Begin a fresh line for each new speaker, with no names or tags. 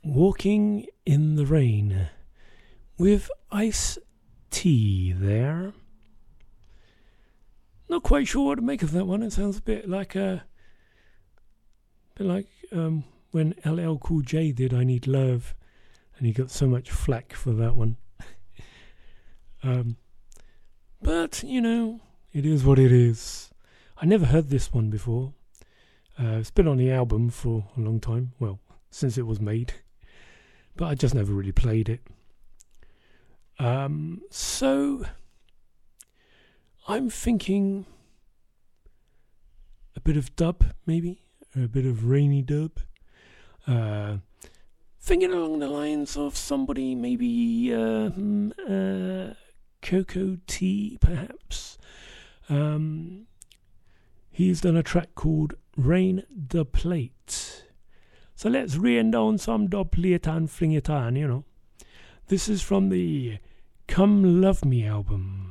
Walking in the Rain with Ice-T there. Not quite sure what to make of that one. It sounds a bit like when LL Cool J did I Need Love, and he got so much flack for that one. But, you know, it is what it is. I never heard this one before. It's been on the album for a long time. Well, since it was made. But I just never really played it. So I'm thinking a bit of dub, maybe, or a bit of rainy dub. Thinking along the lines of somebody, maybe Coco T, perhaps. He's done a track called Rain the Plate. So let's rain down some dub plate and fling it on, you know. This is from the Come Love Me album.